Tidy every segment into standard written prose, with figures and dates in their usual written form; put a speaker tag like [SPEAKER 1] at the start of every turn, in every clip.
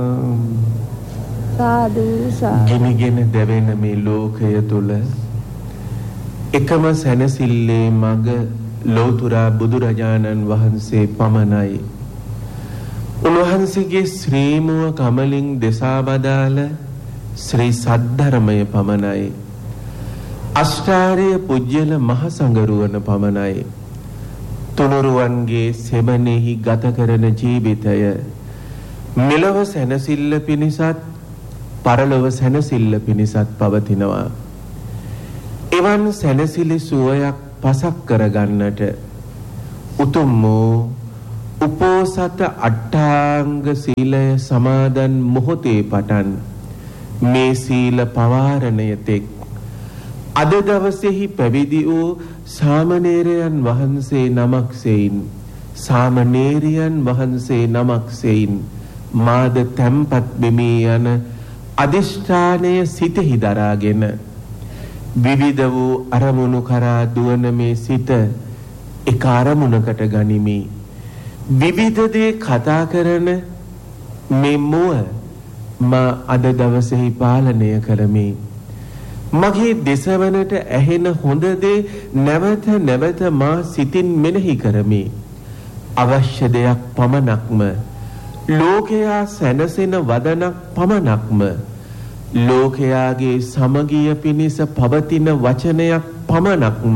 [SPEAKER 1] සාදු සාදු.
[SPEAKER 2] ගිනිගෙන දැවෙන මේ ලෝකය තුල එකම සැනසෙල්ලේ මඟ ලෝතුරා බුදුරජාණන් වහන්සේ පමණයි. උන්වහන්සේගේ ශ්‍රීමුව කමලින් දෙසා බදාල ශ්‍රී සද්ධර්මය පමණයි. අෂ්ටාර්ය පුජ්‍යල මහ සංගරුවන පමණයි. තුනුරුවන්ගේ සෙමනෙහි ගත කරන ජීවිතය මෙලොව සැනසෙල්ල පිණිසත් පරලොව සැනසෙල්ල පිණිසත් පවතිනවා. එවන් සැනසිලි සුවයක් පසක් කරගන්නට උතුම් වූ උපෝසත අට්ඨාංග සීලය සමාදන් මොහොතේ පටන් මේ සීල පවාරණය තෙක් අද දවසේහි පැවිදි වූ සාමණේරයන් වහන්සේ නමක් සෙයින් සාමණේරියන් වහන්සේ නමක් සෙයින් මාද තැම්පත් වෙමී යන අදිෂ්ඨානය සිතෙහි දරාගෙන විවිධ වූ අරමුණු කරා දුවන මේ සිත එක අරමුණකට ගනිමි. විවිධ දේ කතා කරන මේ මුව මා අද දවසේහි පාලනය කරමි. මගේ දෙසවනට ඇහෙන හොඳ දේ නැවත නැවත මා සිතින් මෙනෙහි කරමි. අවශ්‍ය දෙයක් පමණක්ම ලෝකයා සැනසෙන වදනක් පමණක්ම ලෝකයාගේ සමගිය පිණිස පවතින වචනයක් පමණක්ම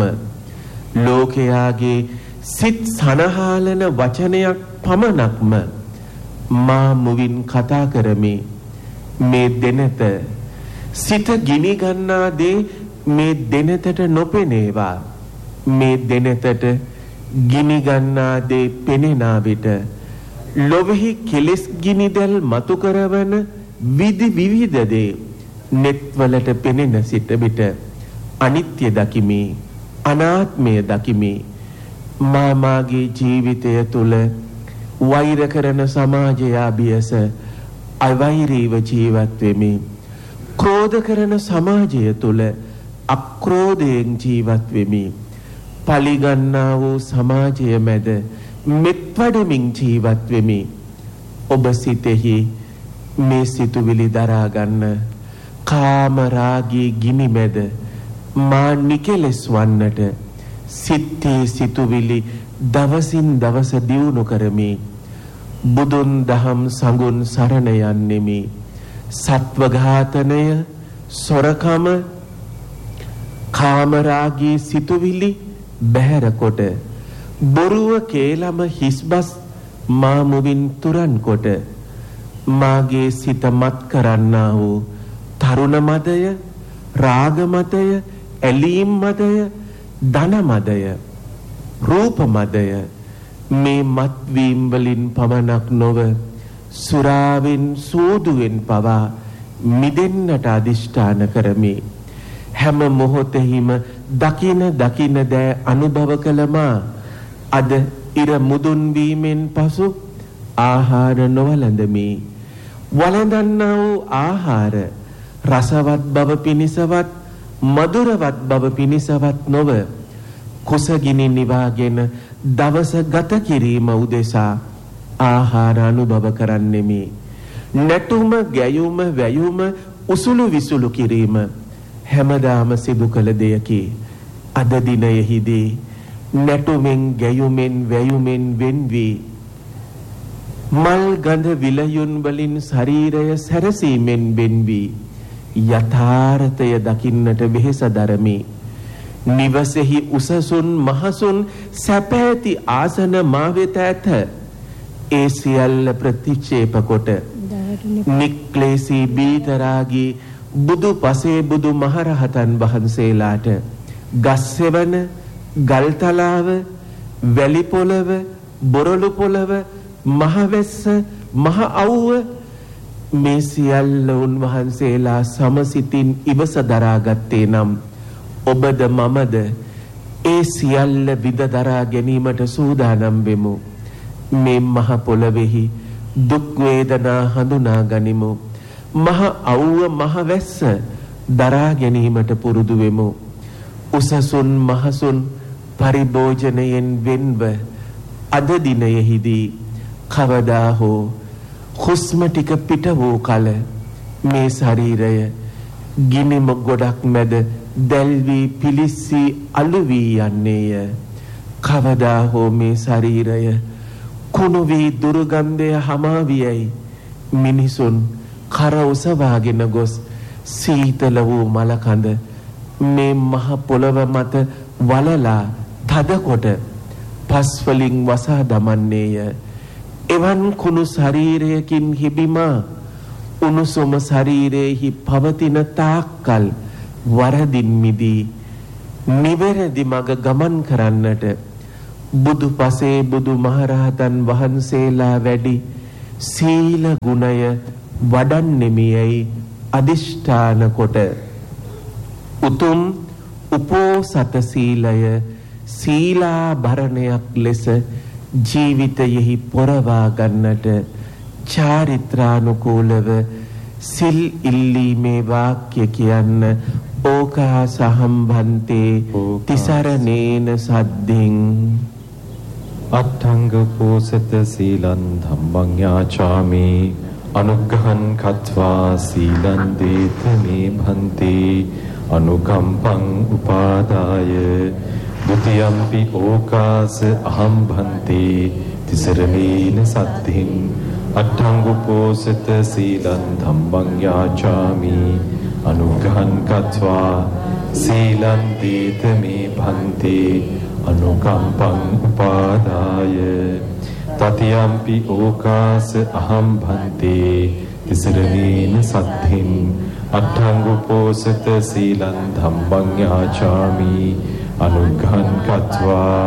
[SPEAKER 2] ලෝකයාගේ සිත් සනහාලන වචනයක් පමණක්ම මා මුවින් කතා කරමි. මේ දෙනත සිත ගිනි ගන්නා දේ මේ දෙනතට නොපෙනේවා. මේ දෙනතට ගිනි ගන්නා දේ පෙනෙනා විට ලොවෙහි කෙලෙස් ගිනිදැල් මතු කරවන විවිධ දේ netවලට පෙනෙන සිට විට අනිත්‍ය දකිමි, අනාත්මය දකිමි. මාගේ ජීවිතය තුල වෛර කරන සමාජය අභියස අවෛරීව ජීවත් වෙමි. ක්‍රෝධ කරන සමාජය තුල අක්‍රෝධයෙන් ජීවත් වෙමි. පලිගන්නා වූ සමාජය මැද මෙත්වඩමින් ජීවත් වෙමි. ඔබ සිතෙහි මේ සිතුවිලි දරා ගන්න. කාම රාගී ගිනි මැද මා නිකලස් වන්නට සිතේ සිතුවිලි දවසින් දවස දියුණු කරමි. බුදුන් දහම් සංගුණ සරණ යන්නෙමි. සත්ව ඝාතනය, සොරකම, කාම රාගී සිතුවිලි බැහැර කොට බොරුව කේලම හිස්බස් මා මුවින් තුරන් කොට මාගේ සිත මත් කරන්නා වූ තරුණ මදය, රාග මදය, ඇලීම් මදය, ධන මදය, රූප මදය මේ මත්වීම් වලින් පමණක් නොව සුරාවෙන් සූදුවෙන් පවා මිදෙන්නට අදිෂ්ඨාන කරමි. හැම මොහොතෙහිම දකින දෑ අනුභව කළමා අද ඉර මුදුන් වීමෙන් පසු ආහාර නොවලඳමි. වළඳන්නා වූ ආහාර රසවත් බව පිණිසවත් මధుරවත් බව පිණිසවත් නොව කුසගිනි නිවාගෙන දවස ගත කිරීම උදෙසා ආහාර අනුභව කරන්නෙමි. නැටුම, ගැයුම, වැයුම, උසුළු විසුළු කිරීම හැමදාම සිදු කළ දෙයකි. අද දිනයෙහිදී නැටුමෙන්, ගැයුමෙන්, වැයුමෙන් වෙන් වී මල් ගඳ විලයුන් වලින් ශරීරය සැරසීමෙන් වෙන් වී යථාර්ථය දකින්නට වෙහෙස දරමි. නිවසෙහි උසසුන් මහසුන් සැපැති ආසන මා වෙත ඇත. ඒ සියල්ල ප්‍රතික්ෂේප කොට නික්ලේශී බීතරාගී බුදු පසේ බුදු මහරහතන් වහන්සේලාට ගස්සෙවන, ගල්තලාව, වැලි පොළව, බොරළු පොළව, මහවැස්ස, මහ අවුව මේ සියල්ල උන්වහන්සේලා සමසිතින් ඉවස දරාගත්තේ නම් ඔබද මමද ඒ සියල්ල විඳ දරා ගැනීමට සූදානම් වෙමු. මේ මහ පොළොවේහි දුක් වේදනා හඳුනා ගනිමු. මහ අවුව, මහ වැස්ස දරා ගැනීමට පුරුදු වෙමු. උසසුන් මහසුන් පරිභෝජනයෙන් වෙන්ව අද දිනයෙහිදී කවදා හෝ හුස්ම ටික පිට වූ කල මේ ශරීරය ගිනිම ගොඩක් මැද දැල්වී පිලිස්සී අලු වී යන්නේය. කවදා හෝ මේ ශරීරය කුණු වී දුර්ගන්ධය හමා වියයි මිනිසුන් කර උසවාගෙන ගොස් සීතල වූ මලකඳ මේ මහ පොළව මත වලලා තදකොට පස් වලින් වසා දමන්නේය. එවන් කුණු ශරීරයකින් හිබිමා උණුසුම ශරීරයේහි පවතින තාක්කල් වරදින් මිදී නිවැරදි මඟ ගමන් කරන්නට බුදු පසේ බුදු මහරහතන් වහන්සේලා වැඩි සීල ගුණය වඩන්නෙමියයි අදිෂ්ඨාන කොට උතුම් උපෝසත සීලය සීලාභරණයක් ලෙස ජීවිතයෙහි පොරවා ගන්නට චාරිත්‍රානුකූලව සිල් ඉල්ලීමේ වාක්‍ය කියන්න ඕකා සහම්බන්තේ තිසරණේන සද්ධින්
[SPEAKER 3] අට්ඨංග පෝසත සීලං ධම්මං යාචාමි අනුග්‍රහං කତ୍වා සීලං දේත මේ භන්තේ අනුකම්පං උපාදාය ဒုတိယံ පි ඕකාස අහම් භන්තේ තිසරණේන සද්ධින් අට්ඨංග පෝසත සීලං ධම්මං යාචාමි අනුග්‍රහං කତ୍වා සීලං දේත මේ භන්තේ අනුකම්පං උපාදාය තතියම්පි ඕකාස අහම් භන්තේ තිසරණේන සද්ධින් අට්ඨංග පෝසත සීලං ධම්මං යාචාමි අනුග්‍රහං කତ୍වා